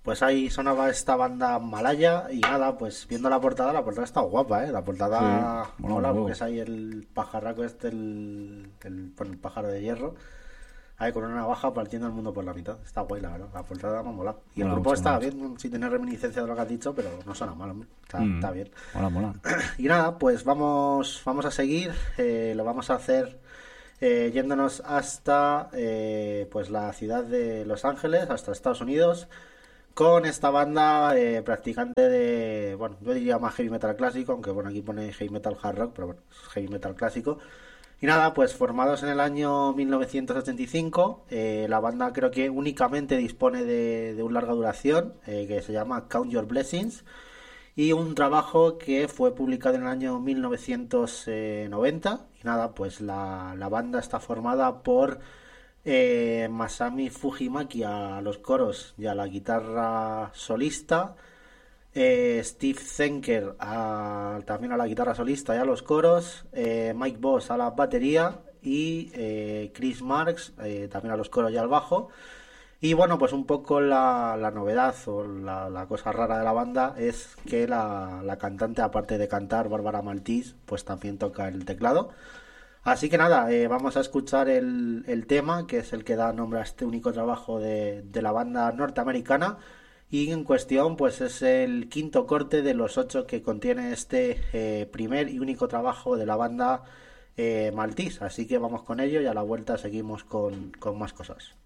Pues ahí sonaba esta banda malaya y nada, pues viendo la portada está guapa, ¿eh? La Sí, portada mola un mola porque huevo. es ahí el pajarraco este, bueno, el pájaro de hierro, ahí con una navaja partiendo el mundo por la mitad. Está guay, la verdad, la portada me ha molado. Y el Mola grupo mucho, mola está mucho. bien, sin tener reminiscencia de lo que has dicho, pero no suena mal, hombre. Está bien. Mola, mola. Y nada, pues vamos a seguir, lo vamos a hacer yéndonos hasta pues la ciudad de Los Ángeles, hasta Estados Unidos, con esta banda practicante de, bueno, yo diría más heavy metal clásico, aunque bueno, aquí pone heavy metal hard rock, pero bueno, es heavy metal clásico. Y nada, pues formados en el año 1985, la banda creo que únicamente dispone de un larga duración que se llama Count Your Blessings y un trabajo que fue publicado en el año 1990. Y nada, pues la banda está formada por Masami Fujimaki a los coros y a la guitarra solista, Steve Zenker también a la guitarra solista y a los coros, Mike Boss a la batería y Chris Marks también a los coros y al bajo. Y bueno, pues un poco la novedad o la cosa rara de la banda es que la cantante, aparte de cantar, Bárbara Maltís, pues también toca el teclado. Así que nada, vamos a escuchar el tema, que es el que da nombre a este único trabajo de la banda norteamericana. Y en cuestión, pues es el quinto corte de los 8 que contiene este primer y único trabajo de la banda Maltís. Así que vamos con ello y a la vuelta seguimos con más cosas.